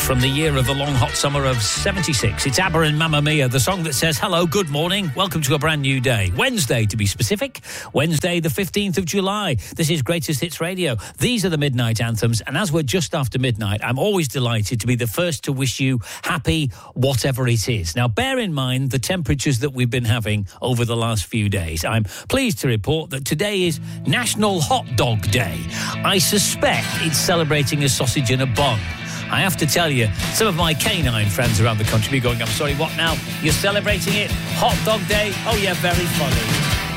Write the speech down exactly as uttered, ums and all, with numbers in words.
from the year of the long hot summer of seventy-six. It's ABBA and Mamma Mia, the song that says, hello, good morning, welcome to a brand new day. Wednesday, to be specific. Wednesday, the fifteenth of July. This is Greatest Hits Radio. These are the Midnight Anthems, and as we're just after midnight, I'm always delighted to be the first to wish you happy whatever it is. Now, bear in mind the temperatures that we've been having over the last few days. I'm pleased to report that today is National Hot Dog Day. I suspect it's celebrating a sausage in a bun. I have to tell you, some of my canine friends around the country be going, I'm sorry, what now? You're celebrating it? Hot Dog Day? Oh, yeah, very funny.